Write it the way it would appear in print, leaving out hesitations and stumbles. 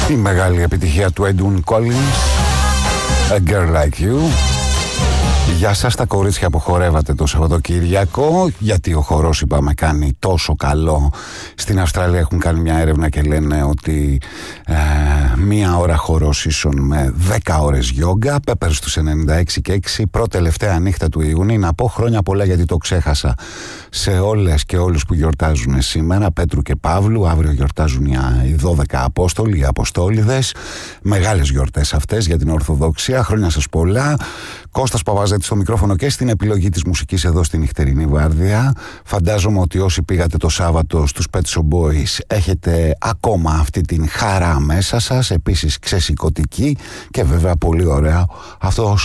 Η μεγάλη επιτυχία του Edwin Collins, A Girl Like You. Γεια σας τα κορίτσια που χορεύατε το Σαββατοκύριακο, γιατί ο χορός, είπαμε, κάνει τόσο καλό. Στην Αυστραλία έχουν κάνει μια έρευνα και λένε ότι μία ώρα χορός ίσον με 10 ώρες γιόγκα. Πέπερ στους 96 και 6, πρώτη-τελευταία νύχτα του Ιούνιου. Να πω χρόνια πολλά, γιατί το ξέχασα, σε όλες και όλους που γιορτάζουν σήμερα, Πέτρου και Παύλου. Αύριο γιορτάζουν οι 12 Απόστολοι, οι Αποστόλιδες. Μεγάλες γιορτές αυτές για την Ορθοδοξία. Χρόνια σας πολλά. Κώστας Παπαζέτης στο μικρόφωνο και στην επιλογή της μουσικής εδώ στη νυχτερινή βάρδια. Φαντάζομαι ότι όσοι πήγατε το Σάββατο στους Pet Shop Boys έχετε ακόμα αυτή την χαρά μέσα σας. Επίσης ξεσηκωτική και βέβαια πολύ ωραία αυτό